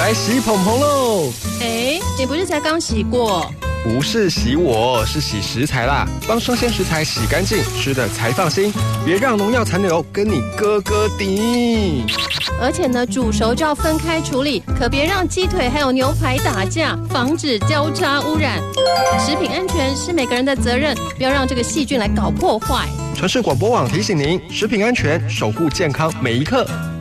来洗蓬蓬喽！ 哎，你不是才刚洗过？ 不是洗我，是洗食材啦，帮生鲜食材洗干净，吃的才放心。别让农药残留跟你哥哥顶。 而且呢，煮熟就要分开处理，可别让鸡腿还有牛排打架，防止交叉污染。食品安全是每个人的责任，不要让这个细菌来搞破坏。 城市广播网提醒您：食品安全，守护健康每一刻。